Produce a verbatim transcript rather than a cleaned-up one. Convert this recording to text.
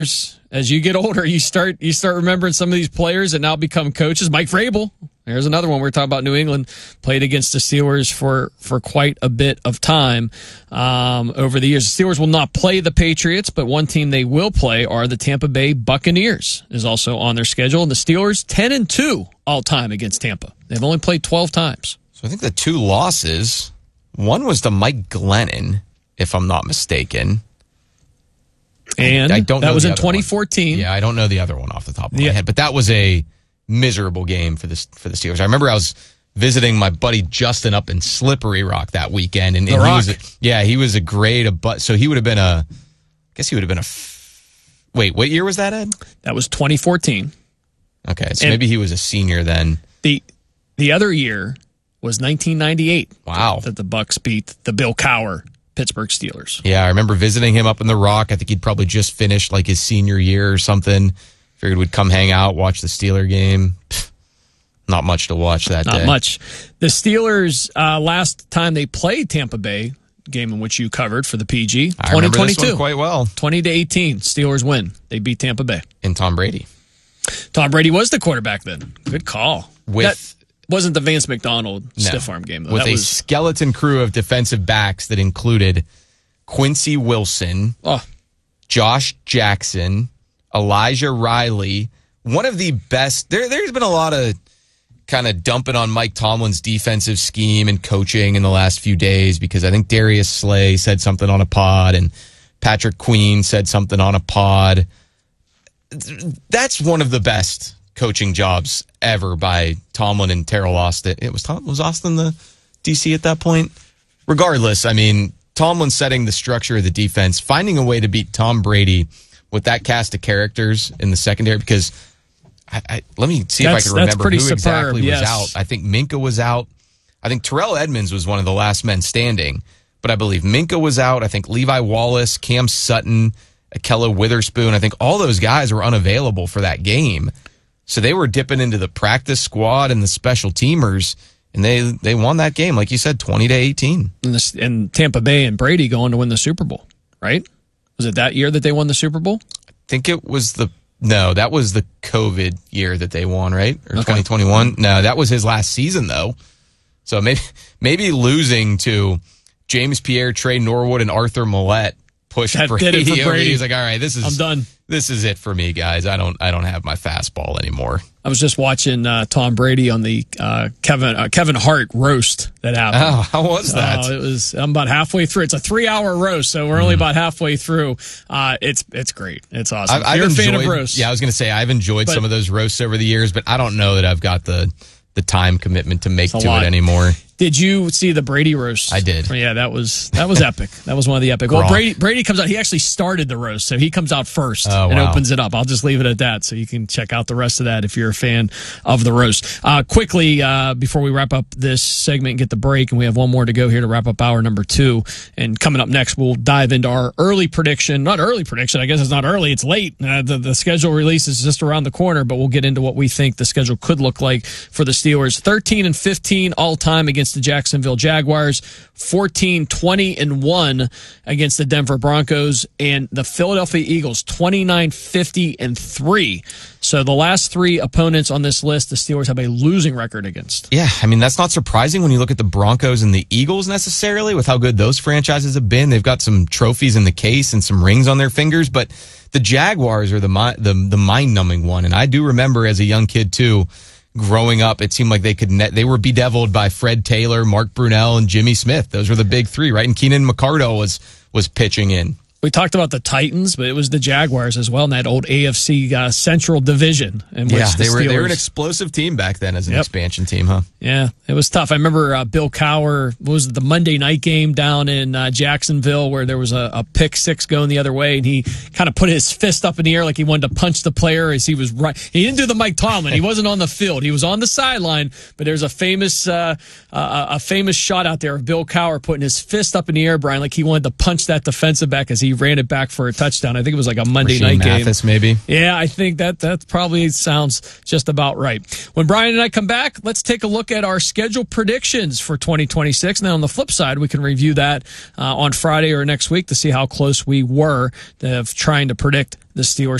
as you get older, you start you start remembering some of these players that now become coaches. Mike Vrabel, there's another one. We're talking about New England, played against the Steelers for, for quite a bit of time um, over the years. The Steelers will not play the Patriots, but one team they will play are the Tampa Bay Buccaneers, is also on their schedule. And the Steelers, ten and two all-time against Tampa. They've only played twelve times. So I think the two losses, one was to Mike Glennon, if I'm not mistaken. And I, I don't that know was the in other twenty one. fourteen. Yeah, I don't know the other one off the top of my yeah. head, but that was a miserable game for the for the Steelers. I remember I was visiting my buddy Justin up in Slippery Rock that weekend, and, the and he Rock. was a, yeah, he was a great a but so he would have been a I guess he would have been a f- wait, what year was that, Ed? That was twenty fourteen. Okay, so And maybe he was a senior then. The the other year was nineteen ninety-eight. Wow, that the Bucks beat the Bill Cowher Pittsburgh Steelers. Yeah, I remember visiting him up in the Rock. I think he'd probably just finished like his senior year or something. Figured we'd come hang out, watch the Steeler game. Pfft, not much to watch that Not day. Not much. The Steelers, uh, last time they played Tampa Bay, game in which you covered for the P G, I remember this one twenty twenty-two. quite well. twenty to eighteen, Steelers win. They beat Tampa Bay. And Tom Brady. Tom Brady was the quarterback then. Good call. With that wasn't the Vance McDonald no, stiff arm game, though. With that a was, skeleton crew of defensive backs that included Quincy Wilson, oh. Josh Jackson, Elijah Riley. One of the best. There, there's been a lot of kind of dumping on Mike Tomlin's defensive scheme and coaching in the last few days because I think Darius Slay said something on a pod and Patrick Queen said something on a pod. That's one of the best coaching jobs ever by Tomlin and Terrell Austin. It was Tom, was Austin the D C at that point? Regardless, I mean, Tomlin setting the structure of the defense, finding a way to beat Tom Brady with that cast of characters in the secondary because I, I, let me see that's, if I can remember who superb, exactly yes. was out. I think Minka was out. I think Terrell Edmonds was one of the last men standing, but I believe Minka was out. I think Levi Wallace, Cam Sutton, Akella Witherspoon, I think all those guys were unavailable for that game. So they were dipping into the practice squad and the special teamers, and they they won that game, like you said, twenty to eighteen. And, this, and Tampa Bay and Brady going to win the Super Bowl, right? Was it that year that they won the Super Bowl? I think it was the no, that was the COVID year that they won, right? Or okay. twenty twenty-one. No, that was his last season though. So maybe maybe losing to James Pierre, Trey Norwood, and Arthur Millette pushed that Brady. Did it for Brady. He's like, all right, this is I'm done. This is it for me, guys. I don't I don't have my fastball anymore. I was just watching uh, Tom Brady on the uh, Kevin uh, Kevin Hart roast that happened. Oh, how was that? Uh, it was. I'm about halfway through. It's a three hour roast, so we're only Mm. about halfway through. Uh, it's it's great. It's awesome. I've, I've You're enjoyed, a fan of roasts. Yeah, I was going to say I've enjoyed But- some of those roasts over the years, but I don't know that I've got the the time commitment to make It's to a lot. it anymore. Did you see the Brady roast? I did. Yeah, that was that was epic. That was one of the epic. Well, Gronk. Brady Brady comes out. He actually started the roast, so he comes out first Oh, and wow. opens it up. I'll just leave it at that, so you can check out the rest of that if you're a fan of the roast. Uh, quickly, uh, before we wrap up this segment and get the break, and we have one more to go here to wrap up hour number two. And coming up next, we'll dive into our early prediction. Not early prediction. I guess it's not early. It's late. Uh, the, the schedule release is just around the corner, but we'll get into what we think the schedule could look like for the Steelers. thirteen and fifteen all time against the Jacksonville Jaguars, fourteen, twenty and one against the Denver Broncos, and the Philadelphia Eagles twenty-nine, fifty and three. So the last three opponents on this list, the Steelers have a losing record against. Yeah, I mean, that's not surprising when you look at the Broncos and the Eagles necessarily with how good those franchises have been. They've got some trophies in the case and some rings on their fingers, but the Jaguars are the the, the mind-numbing one. And I do remember as a young kid, too, growing up, it seemed like they could net, they were bedeviled by Fred Taylor, Mark Brunell, and Jimmy Smith. Those were the big three, right? And Keenan McCardle was was pitching in. We talked about the Titans, but it was the Jaguars as well in that old A F C uh, Central Division. In which Yeah, the they were Steelers, they were an explosive team back then as an Yep. expansion team, huh? Yeah, it was tough. I remember uh, Bill Cowher, what was it, the Monday night game down in uh, Jacksonville where there was a, a pick six going the other way, and he kind of put his fist up in the air like he wanted to punch the player as he was right. He didn't do the Mike Tomlin. He wasn't on the field. He was on the sideline, but there's a famous uh, uh, a famous shot out there of Bill Cowher putting his fist up in the air, Brian, like he wanted to punch that defensive back as he he ran it back for a touchdown. I think it was like a Monday Rasheem night game. Mathis, maybe. Yeah, I think that that probably sounds just about right. When Brian and I come back, let's take a look at our schedule predictions for twenty twenty-six. Now, on the flip side, we can review that uh, on Friday or next week to see how close we were of trying to predict the Steelers